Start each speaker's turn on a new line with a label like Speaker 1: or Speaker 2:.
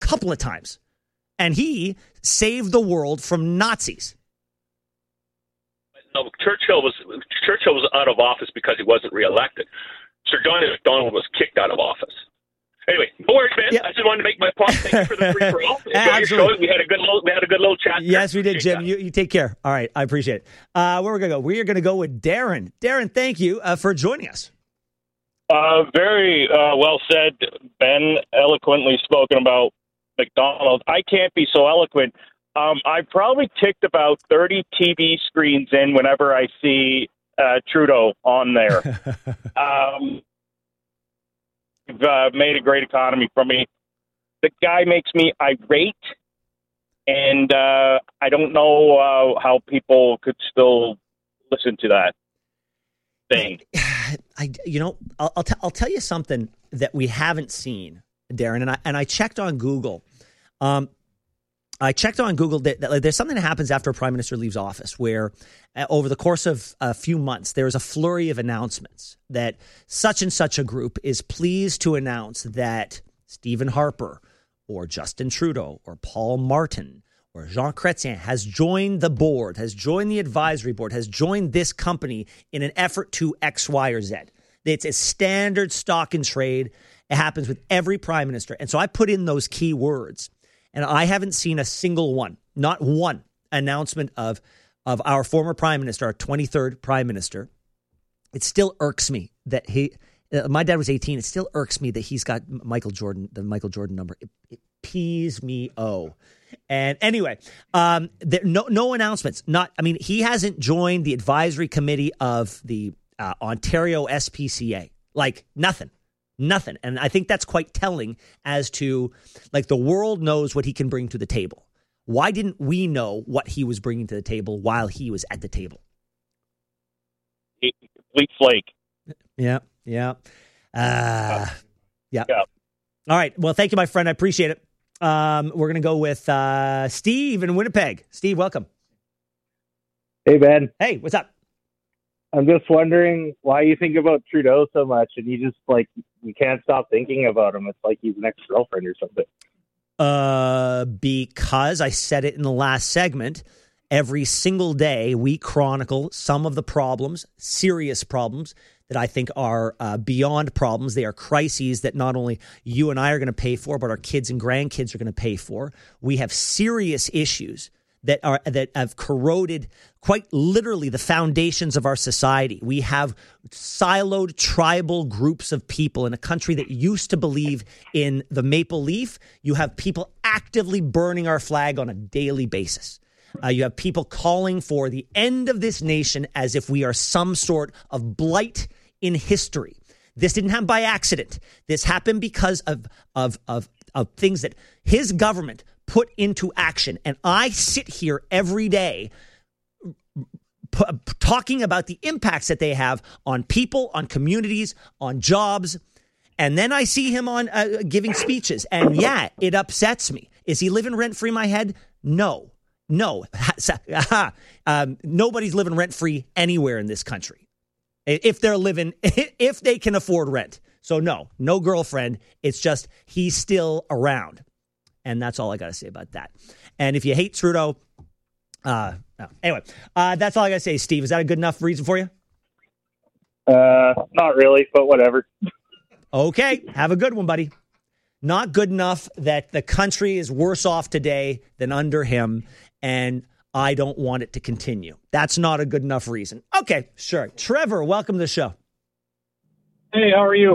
Speaker 1: couple of times. And he saved the world from Nazis.
Speaker 2: No, Churchill was out of office because he wasn't reelected. Sir John MacDonald was kicked out of office. Anyway, no worries, man. Yeah. I just wanted to make my point. Thank you for the free for all. Enjoy your show. We had a good little chat.
Speaker 1: Yes, we did, Jim. You take care. All right, I appreciate it. Where we're gonna go? We are gonna go with Darren. Darren, thank you for joining us.
Speaker 3: Very well said, Ben. Eloquently spoken about McDonald. I can't be so eloquent. I probably ticked about 30 TV screens in whenever I see Trudeau on there. Made a great economy for me. The guy makes me irate, and I don't know how people could still listen to that thing.
Speaker 1: I'll tell you something that we haven't seen, Darren, and I checked on Google. That there's something that happens after a prime minister leaves office where over the course of a few months, there is a flurry of announcements that such and such a group is pleased to announce that Stephen Harper or Justin Trudeau or Paul Martin or Jean Chrétien has joined the board, has joined the advisory board, has joined this company in an effort to X, Y, or Z. It's a standard stock and trade. It happens with every prime minister. And so I put in those key words. And I haven't seen a single one, not one announcement of our former prime minister, our 23rd prime minister. It still irks me that my dad was 18. It still irks me that he's got the Michael Jordan number. It pees me. And anyway, no announcements. He hasn't joined the advisory committee of the Ontario SPCA. Like nothing. And I think that's quite telling as to, like, the world knows what he can bring to the table. Why didn't we know what he was bringing to the table while he was at the table?
Speaker 3: Complete flake.
Speaker 1: Yeah. All right. Well, thank you, my friend. I appreciate it. We're going to go with Steve in Winnipeg. Steve, welcome.
Speaker 4: Hey, Ben.
Speaker 1: Hey, what's up?
Speaker 4: I'm just wondering why you think about Trudeau so much, and you can't stop thinking about him. It's like he's an ex-girlfriend or something.
Speaker 1: Because I said it in the last segment, every single day we chronicle some of the problems, serious problems, that I think are beyond problems. They are crises that not only you and I are going to pay for, but our kids and grandkids are going to pay for. We have serious issues that have corroded quite literally the foundations of our society. We have siloed tribal groups of people in a country that used to believe in the maple leaf. You have people actively burning our flag on a daily basis. You have people calling for the end of this nation as if we are some sort of blight in history. This didn't happen by accident. This happened because of things that his government put into action. And I sit here every day talking about the impacts that they have on people, on communities, on jobs. And then I see him on giving speeches. And yeah, it upsets me. Is he living rent-free in my head? No. Nobody's living rent-free anywhere in this country. If they can afford rent. So no girlfriend. It's just he's still around. And that's all I got to say about that. And if you hate Trudeau, no. Anyway, that's all I got to say, Steve. Is that a good enough reason for you?
Speaker 4: Not really, but whatever.
Speaker 1: Okay. Have a good one, buddy. Not good enough that the country is worse off today than under him, and I don't want it to continue. That's not a good enough reason. Okay, sure. Trevor, welcome to the show.
Speaker 5: Hey, how are you?